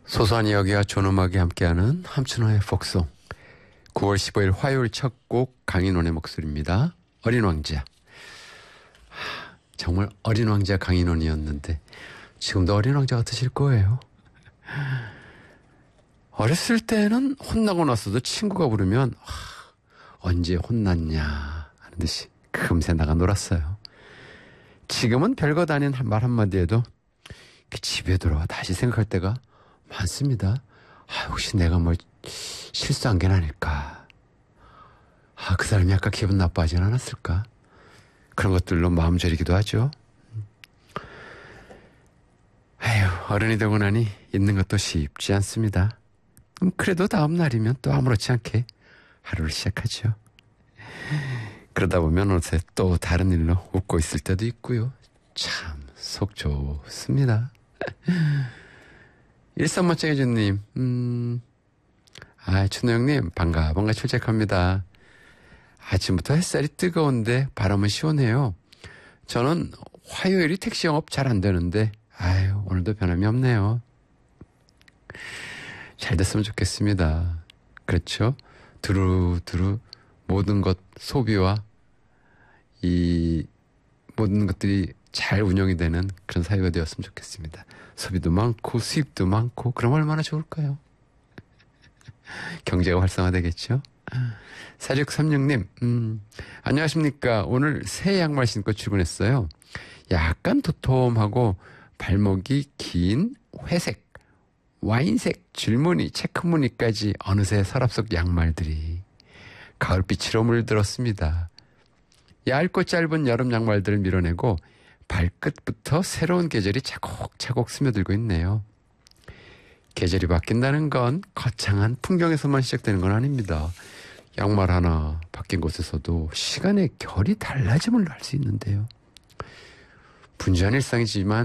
소소한 이야기와 존음악이 함께하는 함춘호의 폭송. 9월 15일 화요일 첫 곡 강인원의 목소리입니다. 어린 왕자. 정말 어린 왕자 강인원이었는데 지금도 어린 왕자 같으실 거예요. 어렸을 때는 혼나고 나서도 친구가 부르면 언제 혼났냐 하는 듯이 금세 나가 놀았어요. 지금은 별것 아닌 말 한마디에도 집에 돌아와 다시 생각할 때가 많습니다. 혹시 내가 뭘 실수한 게 아닐까? 그 사람이 아까 기분 나빠하진 않았을까? 그런 것들로 마음 졸이기도 하죠. 어른이 되고 나니 있는 것도 쉽지 않습니다. 그래도 다음 날이면 또 아무렇지 않게 하루를 시작하죠. 그러다 보면 어느새 또 다른 일로 웃고 있을 때도 있고요. 참 속 좋습니다. 13번째 해준님, 춘호 형님, 반가 출첵합니다. 아침부터 햇살이 뜨거운데 바람은 시원해요. 저는 화요일이 택시 영업 잘 안 되는데, 오늘도 변함이 없네요. 잘 됐으면 좋겠습니다. 그렇죠? 두루두루 모든 것, 소비와 이 모든 것들이 잘 운영이 되는 그런 사회가 되었으면 좋겠습니다. 소비도 많고 수입도 많고 그럼 얼마나 좋을까요? 경제가 활성화되겠죠? 4636님, 안녕하십니까. 오늘 새 양말 신고 출근했어요. 약간 도톰하고 발목이 긴 회색, 와인색 줄무늬, 체크무늬까지 어느새 서랍 속 양말들이 가을빛으로 물들었습니다. 얇고 짧은 여름 양말들을 밀어내고 발끝부터 새로운 계절이 차곡차곡 스며들고 있네요. 계절이 바뀐다는 건 거창한 풍경에서만 시작되는 건 아닙니다. 양말 하나 바뀐 곳에서도 시간의 결이 달라짐을 알 수 있는데요. 분주한 일상이지만